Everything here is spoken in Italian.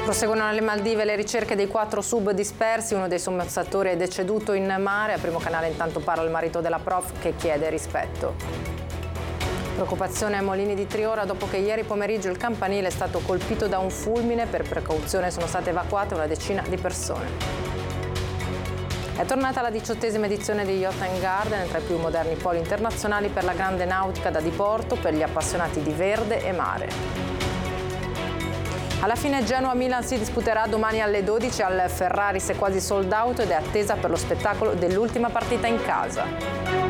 Proseguono alle Maldive le ricerche dei 4 sub dispersi, uno dei sommozzatori è deceduto in mare. A Primo Canale intanto parla il marito della prof che chiede rispetto. Preoccupazione a Molini di Triora dopo che ieri pomeriggio il campanile è stato colpito da un fulmine. Per precauzione sono state evacuate una decina di persone. È tornata la 18ª edizione di Yacht & Garden, tra i più moderni poli internazionali per la grande nautica da diporto per gli appassionati di verde e mare. Alla fine Genoa-Milan si disputerà domani alle 12 al Ferraris, è quasi sold out ed è attesa per lo spettacolo dell'ultima partita in casa.